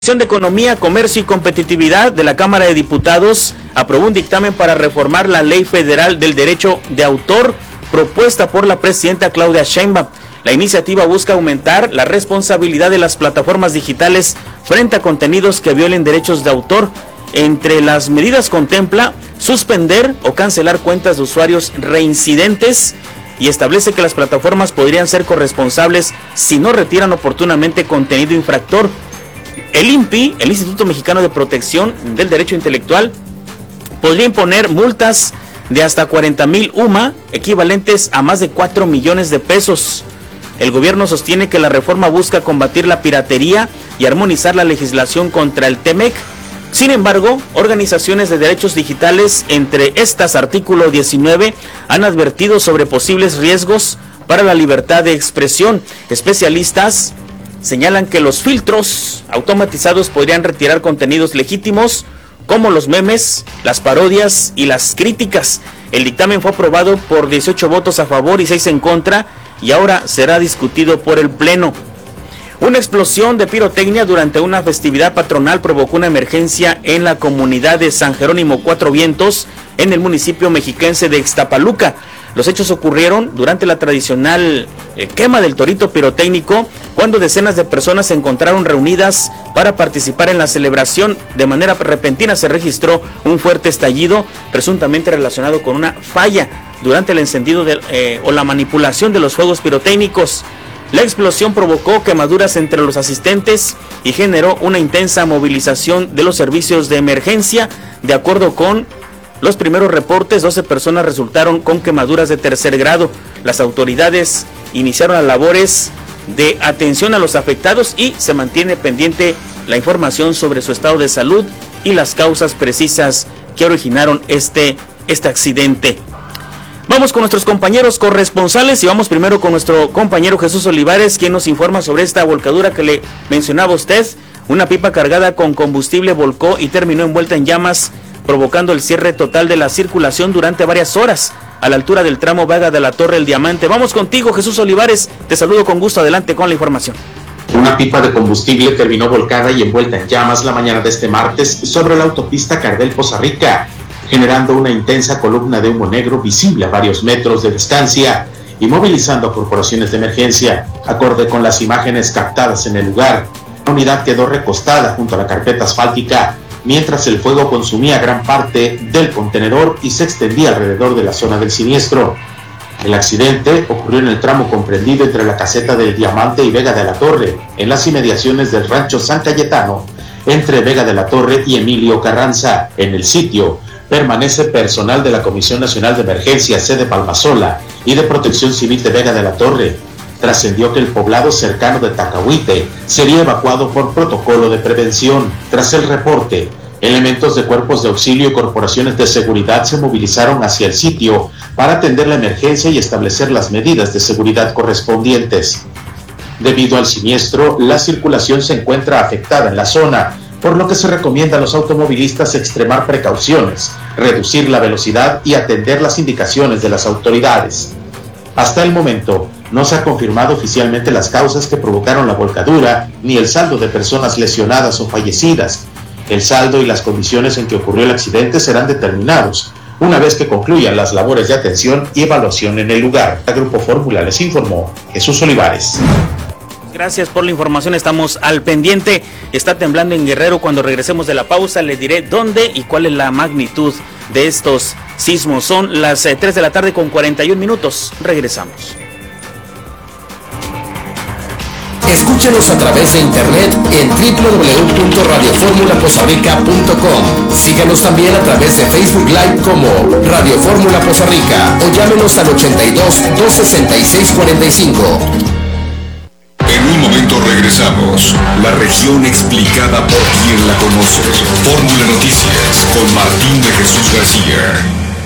La Comisión de Economía, Comercio y Competitividad de la Cámara de Diputados aprobó un dictamen para reformar la Ley Federal del Derecho de Autor propuesta por la presidenta Claudia Sheinbaum. La iniciativa busca aumentar la responsabilidad de las plataformas digitales frente a contenidos que violen derechos de autor. Entre las medidas contempla suspender o cancelar cuentas de usuarios reincidentes y establece que las plataformas podrían ser corresponsables si no retiran oportunamente contenido infractor. El INPI, el Instituto Mexicano de Protección del Derecho Intelectual, podría imponer multas de hasta 40,000 UMA, equivalentes a más de 4 millones de pesos. El gobierno sostiene que la reforma busca combatir la piratería y armonizar la legislación contra el TEMEC. Sin embargo, organizaciones de derechos digitales, entre estas artículo 19, han advertido sobre posibles riesgos para la libertad de expresión. Especialistas señalan que los filtros automatizados podrían retirar contenidos legítimos como los memes, las parodias y las críticas. El dictamen fue aprobado por 18 votos a favor y 6 en contra y ahora será discutido por el Pleno. Una explosión de pirotecnia durante una festividad patronal provocó una emergencia en la comunidad de San Jerónimo Cuatro Vientos, en el municipio mexiquense de Ixtapaluca. Los hechos ocurrieron durante la tradicional quema del torito pirotécnico, cuando decenas de personas se encontraron reunidas para participar en la celebración. De manera repentina se registró un fuerte estallido, presuntamente relacionado con una falla durante el encendido o la manipulación de los fuegos pirotécnicos. La explosión provocó quemaduras entre los asistentes y generó una intensa movilización de los servicios de emergencia. De acuerdo con los primeros reportes, 12 personas resultaron con quemaduras de tercer grado. Las autoridades iniciaron las labores de atención a los afectados y se mantiene pendiente la información sobre su estado de salud y las causas precisas que originaron este accidente. Vamos con nuestros compañeros corresponsales y vamos primero con nuestro compañero Jesús Olivares, quien nos informa sobre esta volcadura que le mencionaba usted. Una pipa cargada con combustible volcó y terminó envuelta en llamas, provocando el cierre total de la circulación durante varias horas a la altura del tramo Vega de la Torre El Diamante. Vamos contigo, Jesús Olivares, te saludo con gusto, adelante con la información. Una pipa de combustible terminó volcada y envuelta en llamas la mañana de este martes sobre la autopista Cardel-Poza Rica, generando una intensa columna de humo negro visible a varios metros de distancia y movilizando a corporaciones de emergencia. Acorde con las imágenes captadas en el lugar, la unidad quedó recostada junto a la carpeta asfáltica, mientras el fuego consumía gran parte del contenedor y se extendía alrededor de la zona del siniestro. El accidente ocurrió en el tramo comprendido entre la caseta del Diamante y Vega de la Torre, en las inmediaciones del rancho San Cayetano, entre Vega de la Torre y Emilio Carranza. En el sitio permanece personal de la Comisión Nacional de Emergencia, sede Palmasola, y de Protección Civil de Vega de la Torre. Trascendió que el poblado cercano de Tacahuite sería evacuado por protocolo de prevención. Tras el reporte, elementos de cuerpos de auxilio y corporaciones de seguridad se movilizaron hacia el sitio para atender la emergencia y establecer las medidas de seguridad correspondientes. Debido al siniestro, la circulación se encuentra afectada en la zona, por lo que se recomienda a los automovilistas extremar precauciones, reducir la velocidad y atender las indicaciones de las autoridades. Hasta el momento, no se ha confirmado oficialmente las causas que provocaron la volcadura, ni el saldo de personas lesionadas o fallecidas. El saldo y las condiciones en que ocurrió el accidente serán determinados una vez que concluyan las labores de atención y evaluación en el lugar. El Grupo Fórmula les informó Jesús Olivares. Gracias por la información, estamos al pendiente. Está temblando en Guerrero. Cuando regresemos de la pausa le diré dónde y cuál es la magnitud de estos sismos. Son las 3 de la tarde con 41 minutos. Regresamos. Escúchenos a través de internet en www.radioformulapozarrica.com. Síganos también a través de Facebook Live como Radio Fórmula Poza Rica o llámenos al 82-266-45. En un momento regresamos. La región explicada por quien la conoce. Fórmula Noticias con Martín de Jesús García.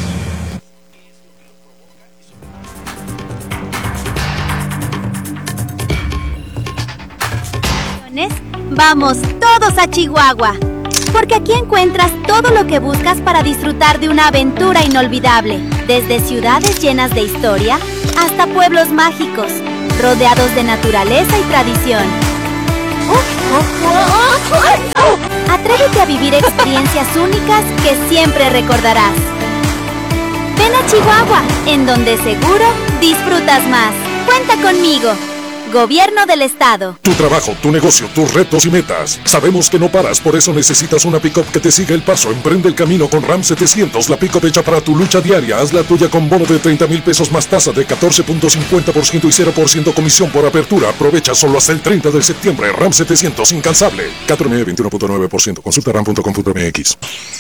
Vamos todos a Chihuahua, porque aquí encuentras todo lo que buscas para disfrutar de una aventura inolvidable, desde ciudades llenas de historia hasta pueblos mágicos, rodeados de naturaleza y tradición. Atrévete a vivir experiencias únicas que siempre recordarás. Ven a Chihuahua, en donde seguro disfrutas más. Cuenta conmigo. Gobierno del Estado. Tu trabajo, tu negocio, tus retos y metas. Sabemos que no paras, por eso necesitas una pick-up que te siga el paso. Emprende el camino con Ram 700, la pick-up hecha para tu lucha diaria. Haz la tuya con bono de 30,000 pesos más tasa de 14.50% y 0% comisión por apertura. Aprovecha solo hasta el 30 de septiembre. Ram 700, incansable. CATRM 21.9%. Consulta ram.com.mx.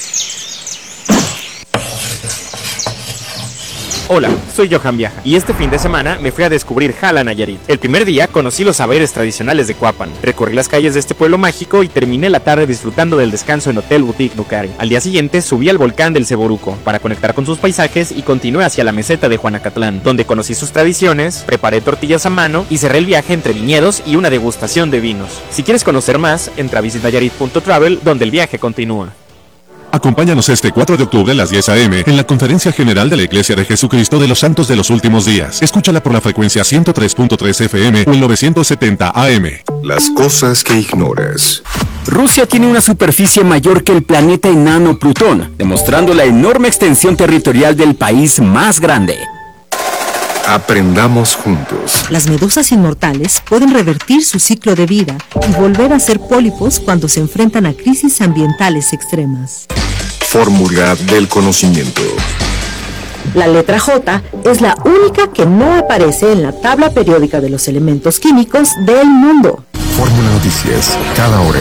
Hola, soy Johan Viaja y este fin de semana me fui a descubrir Jala, Nayarit. El primer día conocí los saberes tradicionales de Cuapan, recorrí las calles de este pueblo mágico y terminé la tarde disfrutando del descanso en Hotel Boutique Nucari. Al día siguiente subí al volcán del Ceboruco para conectar con sus paisajes y continué hacia la meseta de Juanacatlán, donde conocí sus tradiciones, preparé tortillas a mano y cerré el viaje entre viñedos y una degustación de vinos. Si quieres conocer más, entra a visitnayarit.travel, donde el viaje continúa. Acompáñanos este 4 de octubre a las 10 a.m. en la Conferencia General de la Iglesia de Jesucristo de los Santos de los Últimos Días. Escúchala por la frecuencia 103.3 FM o el 970 AM. Las cosas que ignoras. Rusia tiene una superficie mayor que el planeta enano Plutón, demostrando la enorme extensión territorial del país más grande. Aprendamos juntos. Las medusas inmortales pueden revertir su ciclo de vida y volver a ser pólipos cuando se enfrentan a crisis ambientales extremas. Fórmula del conocimiento. La letra J es la única que no aparece en la tabla periódica de los elementos químicos del mundo. Fórmula Noticias, cada hora.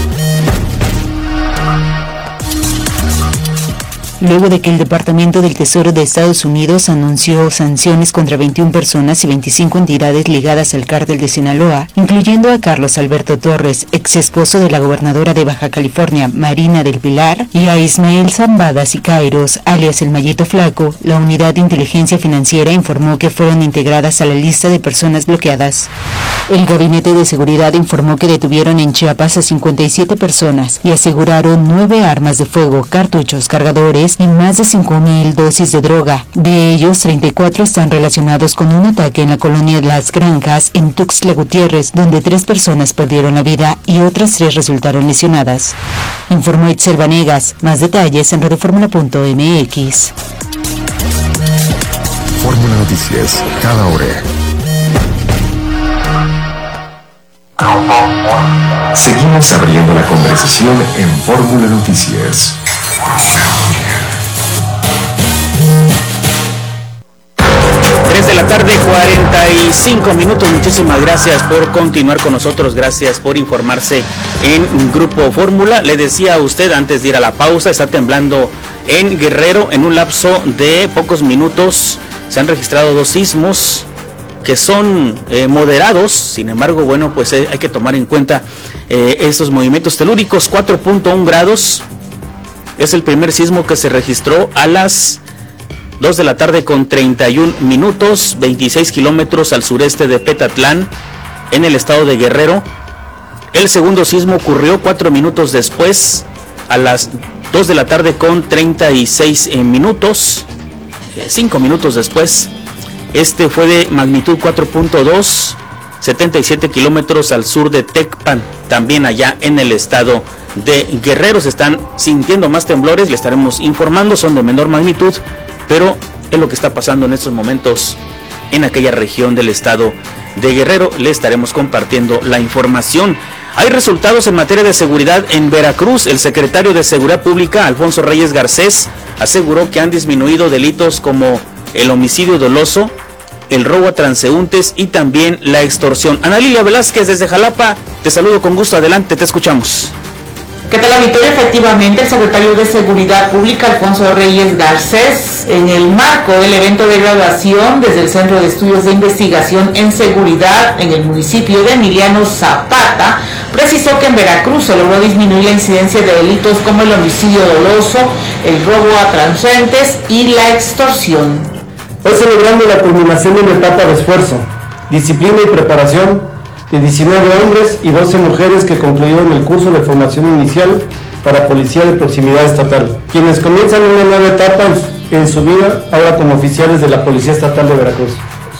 Luego de que el Departamento del Tesoro de Estados Unidos anunció sanciones contra 21 personas y 25 entidades ligadas al cártel de Sinaloa, incluyendo a Carlos Alberto Torres, ex esposo de la gobernadora de Baja California, Marina del Pilar, y a Ismael Zambada Siqueiros, alias el Mallito Flaco, la Unidad de Inteligencia Financiera informó que fueron integradas a la lista de personas bloqueadas. El Gabinete de Seguridad informó que detuvieron en Chiapas a 57 personas y aseguraron 9 armas de fuego, cartuchos, cargadores y más de 5,000 dosis de droga. De ellos, 34 están relacionados con un ataque en la colonia Las Granjas en Tuxtla Gutiérrez, donde 3 personas perdieron la vida y otras 3 resultaron lesionadas. Informó Itzel Vanegas. Más detalles en radioformula.mx. Fórmula Noticias, cada hora. Seguimos abriendo la conversación en Fórmula Noticias. 3 de la tarde, 45 minutos. Muchísimas gracias por continuar con nosotros. Gracias por informarse en Grupo Fórmula. Le decía a usted antes de ir a la pausa, está temblando en Guerrero. En un lapso de pocos minutos se han registrado 2 sismos que son moderados. Sin embargo, bueno, pues hay que tomar en cuenta estos movimientos telúricos. 4.1 grados es el primer sismo que se registró a las 2 de la tarde con 31 minutos, 26 kilómetros al sureste de Petatlán, en el estado de Guerrero. El segundo sismo ocurrió 4 minutos después, a las 2 de la tarde con 36 minutos, 5 minutos después. Este fue de magnitud 4.2, 77 kilómetros al sur de Tecpan, también allá en el estado de Guerrero. Se están sintiendo más temblores, le estaremos informando, son de menor magnitud, pero es lo que está pasando en estos momentos en aquella región del estado de Guerrero. Le estaremos compartiendo la información. Hay resultados en materia de seguridad en Veracruz. El secretario de Seguridad Pública, Alfonso Reyes Garcés, aseguró que han disminuido delitos como el homicidio doloso, el robo a transeúntes y también la extorsión. Ana Lilia Velázquez desde Jalapa, te saludo con gusto, adelante, te escuchamos. ¿Qué tal, auditorio? Efectivamente, el secretario de Seguridad Pública, Alfonso Reyes Garcés, en el marco del evento de graduación desde el Centro de Estudios de Investigación en Seguridad en el municipio de Emiliano Zapata, precisó que en Veracruz se logró disminuir la incidencia de delitos como el homicidio doloso, el robo a transeúntes y la extorsión. Hoy celebrando la culminación de una etapa de esfuerzo, disciplina y preparación de 19 hombres y 12 mujeres que concluyeron el curso de formación inicial para Policía de Proximidad Estatal, quienes comienzan una nueva etapa en su vida ahora como oficiales de la Policía Estatal de Veracruz.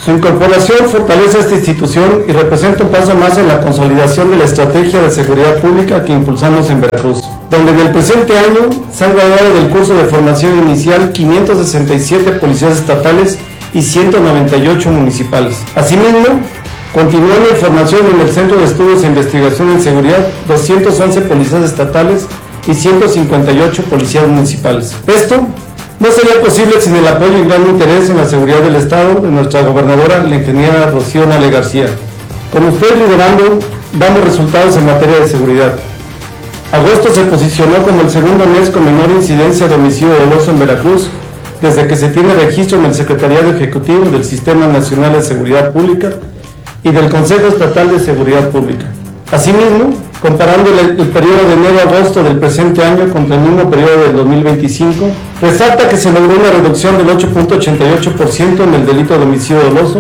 Su incorporación fortalece esta institución y representa un paso más en la consolidación de la estrategia de seguridad pública que impulsamos en Veracruz, donde en el presente año se han graduado del curso de formación inicial 567 policías estatales y 198 municipales. Asimismo, continúan en formación en el Centro de Estudios e Investigación en Seguridad 211 policías estatales y 158 policías municipales. Esto no sería posible sin el apoyo y gran interés en la seguridad del Estado de nuestra gobernadora, la ingeniera Rocío Nale García. Con usted liderando, damos resultados en materia de seguridad. Agosto se posicionó como el segundo mes con menor incidencia de homicidio doloso en Veracruz, desde que se tiene registro en el Secretariado Ejecutivo del Sistema Nacional de Seguridad Pública y del Consejo Estatal de Seguridad Pública. Asimismo, comparando el periodo de enero a agosto del presente año contra el mismo periodo del 2025, resalta que se logró una reducción del 8.88% en el delito de homicidio doloso,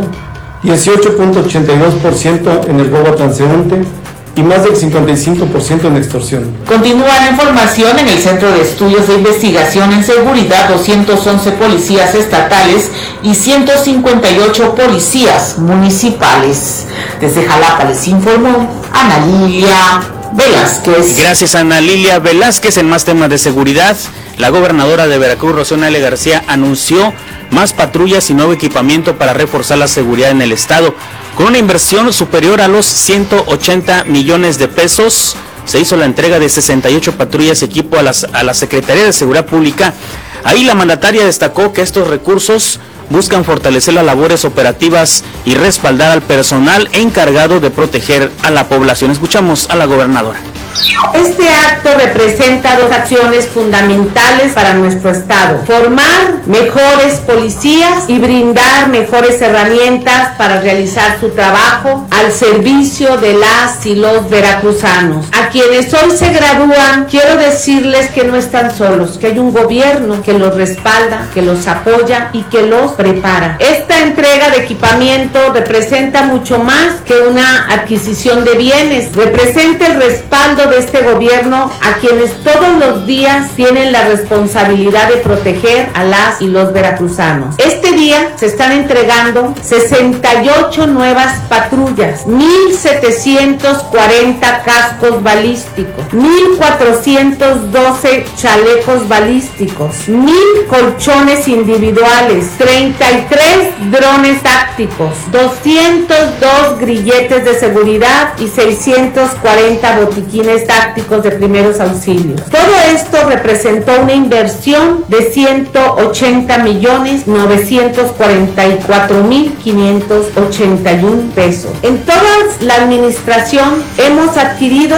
18.82% en el robo a transeúnte y más del 55% en extorsión. Continúa la información en el Centro de Estudios de Investigación en Seguridad, 211 policías estatales y 158 policías municipales. Desde Jalapa les informó Ana Lilia Velázquez. Gracias, Ana Lilia Velázquez. En más temas de seguridad, la gobernadora de Veracruz, Rocío Nale García, anunció más patrullas y nuevo equipamiento para reforzar la seguridad en el estado. Con una inversión superior a los 180 millones de pesos, se hizo la entrega de 68 patrullas y equipo a la Secretaría de Seguridad Pública. Ahí la mandataria destacó que estos recursos buscan fortalecer las labores operativas y respaldar al personal encargado de proteger a la población. Escuchamos a la gobernadora. Este acto representa dos acciones fundamentales para nuestro estado: formar mejores policías y brindar mejores herramientas para realizar su trabajo al servicio de las y los veracruzanos. A quienes hoy se gradúan, quiero decirles que no están solos, que hay un gobierno que los respalda, que los apoya y que los prepara. Esta entrega de equipamiento representa mucho más que una adquisición de bienes, representa el respaldo de este gobierno a quienes todos los días tienen la responsabilidad de proteger a las y los veracruzanos. Este día se están entregando 68 nuevas patrullas, 1,740 cascos balísticos, 1,412 chalecos balísticos, 1,000 colchones individuales, 33 drones tácticos, 202 grilletes de seguridad y 640 botiquines tácticos de primeros auxilios. Todo esto representó una inversión de 180,944,581 pesos. En toda la administración hemos adquirido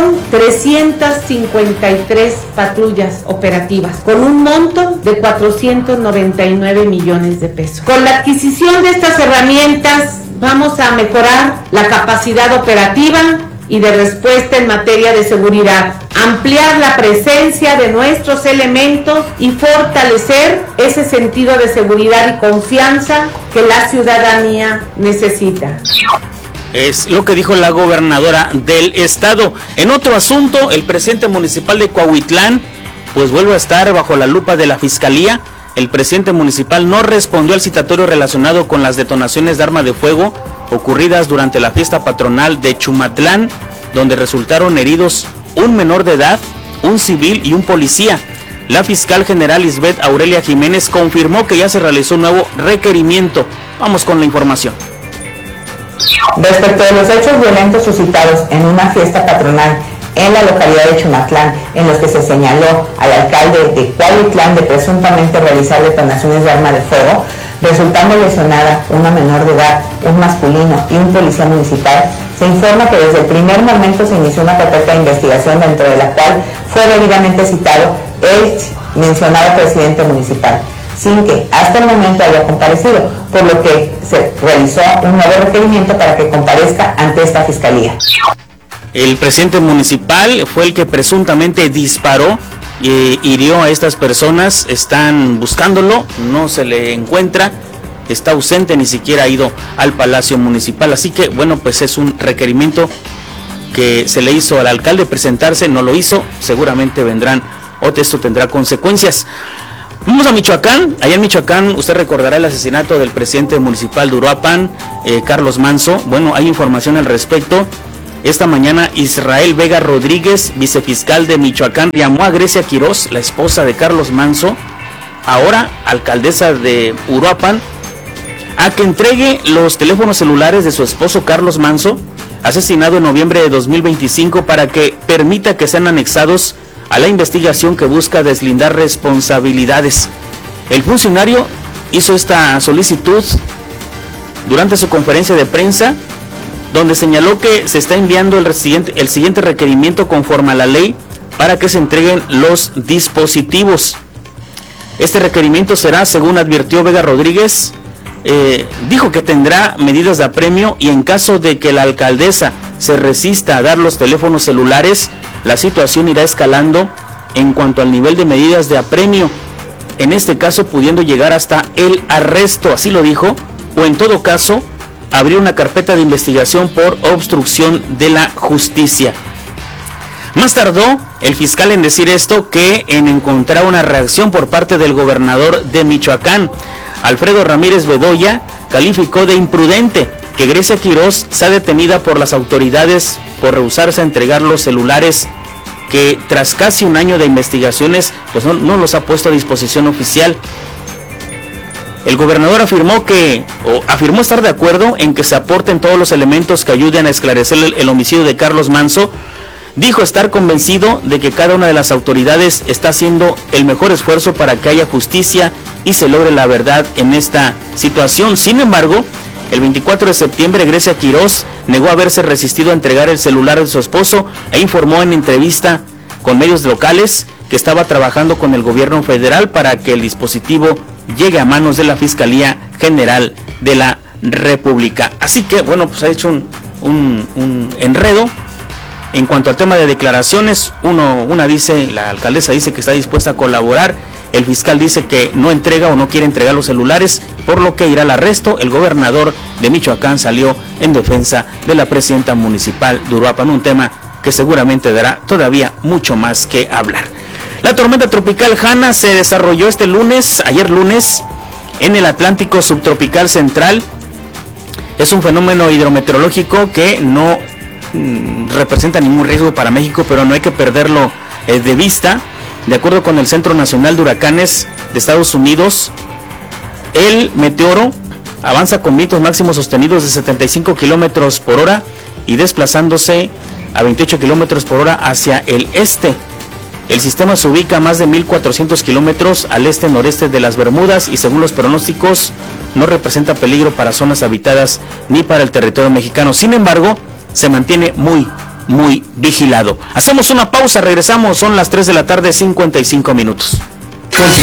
353 patrullas operativas con un monto de 499 millones de pesos. Con la adquisición de estas herramientas vamos a mejorar la capacidad operativa y de respuesta en materia de seguridad, ampliar la presencia de nuestros elementos y fortalecer ese sentido de seguridad y confianza que la ciudadanía necesita. Es lo que dijo la gobernadora del estado. En otro asunto, el presidente municipal de Cuautitlán pues vuelve a estar bajo la lupa de la fiscalía. El presidente municipal no respondió al citatorio relacionado con las detonaciones de arma de fuego ocurridas durante la fiesta patronal de Chumatlán, donde resultaron heridos un menor de edad, un civil y un policía. La fiscal general Lisbeth Aurelia Jiménez confirmó que ya se realizó un nuevo requerimiento. Vamos con la información. Respecto de los hechos violentos suscitados en una fiesta patronal en la localidad de Chumatlán, en los que se señaló al alcalde de Cuautitlán de presuntamente realizar detonaciones de arma de fuego, resultando lesionada una menor de edad, un masculino y un policía municipal, se informa que desde el primer momento se inició una carpeta de investigación dentro de la cual fue debidamente citado el mencionado presidente municipal, sin que hasta el momento haya comparecido, por lo que se realizó un nuevo requerimiento para que comparezca ante esta fiscalía. El presidente municipal fue el que presuntamente disparó y hirió a estas personas. Están buscándolo, no se le encuentra, está ausente, ni siquiera ha ido al Palacio Municipal. Así que, bueno, pues es un requerimiento que se le hizo al alcalde presentarse, no lo hizo, seguramente vendrán, o esto tendrá consecuencias. Vamos a Michoacán. Allá en Michoacán usted recordará el asesinato del presidente municipal de Uruapan, Carlos Manso. Bueno, hay información al respecto. Esta mañana Israel Vega Rodríguez, vicefiscal de Michoacán, llamó a Grecia Quirós, la esposa de Carlos Manso, ahora alcaldesa de Uruapan, a que entregue los teléfonos celulares de su esposo Carlos Manso, asesinado en noviembre de 2025, para que permita que sean anexados a la investigación que busca deslindar responsabilidades. El funcionario hizo esta solicitud durante su conferencia de prensa, donde señaló que se está enviando el siguiente requerimiento conforme a la ley para que se entreguen los dispositivos. Este requerimiento será, según advirtió Vega Rodríguez, dijo que tendrá medidas de apremio y en caso de que la alcaldesa se resista a dar los teléfonos celulares, la situación irá escalando en cuanto al nivel de medidas de apremio, en este caso pudiendo llegar hasta el arresto, así lo dijo, o en todo caso abrir una carpeta de investigación por obstrucción de la justicia. Más tardó el fiscal en decir esto que en encontrar una reacción por parte del gobernador de Michoacán. Alfredo Ramírez Bedoya calificó de imprudente que Grecia Quirós sea detenida por las autoridades por rehusarse a entregar los celulares que tras casi un año de investigaciones pues no los ha puesto a disposición oficial. El gobernador afirmó estar de acuerdo en que se aporten todos los elementos que ayuden a esclarecer el homicidio de Carlos Manso. Dijo estar convencido de que cada una de las autoridades está haciendo el mejor esfuerzo para que haya justicia y se logre la verdad en esta situación. Sin embargo, el 24 de septiembre Grecia Quirós negó haberse resistido a entregar el celular de su esposo e informó en entrevista con medios locales que estaba trabajando con el gobierno federal para que el dispositivo llegue a manos de la Fiscalía General de la República. Así que, bueno, pues ha hecho un enredo. En cuanto al tema de declaraciones, la alcaldesa dice que está dispuesta a colaborar, el fiscal dice que no entrega o no quiere entregar los celulares, por lo que irá al arresto. El gobernador de Michoacán salió en defensa de la presidenta municipal de Uruapan, un tema que seguramente dará todavía mucho más que hablar. La tormenta tropical Hanna se desarrolló ayer lunes, en el Atlántico subtropical central. Es un fenómeno hidrometeorológico que no representa ningún riesgo para México, pero no hay que perderlo de vista. De acuerdo con el Centro Nacional de Huracanes de Estados Unidos, el meteoro avanza con vientos máximos sostenidos de 75 kilómetros por hora y desplazándose a 28 kilómetros por hora hacia el este. El sistema se ubica a más de 1.400 kilómetros al este-noreste de las Bermudas y según los pronósticos no representa peligro para zonas habitadas ni para el territorio mexicano. Sin embargo, se mantiene muy vigilado. Hacemos una pausa, regresamos, son las 3 de la tarde, 55 minutos. Continúa